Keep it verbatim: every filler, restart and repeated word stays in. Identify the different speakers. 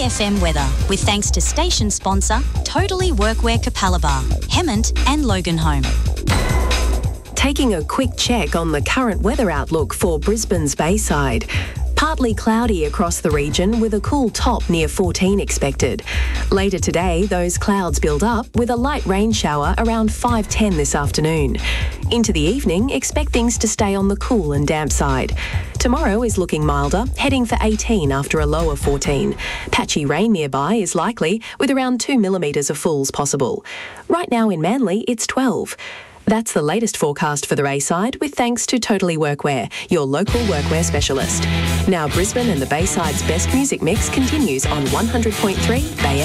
Speaker 1: Manly F M weather with thanks to station sponsor Totally Workwear Capalaba, Hemmant and Loganholme.
Speaker 2: Taking a quick check on the current weather outlook for Brisbane's Bayside. Partly cloudy across the region with a cool top near fourteen expected. Later today, those clouds build up with a light rain shower around five ten this afternoon. Into the evening, expect things to stay on the cool and damp side. Tomorrow is looking milder, heading for eighteen after a low of fourteen. Patchy rain nearby is likely, with around two millimetres of falls possible. Right now in Manly, it's twelve. That's the latest forecast for the Bayside with thanks to Totally Workwear, your local workwear specialist. Now Brisbane and the Bayside's best music mix continues on one hundred point three Bay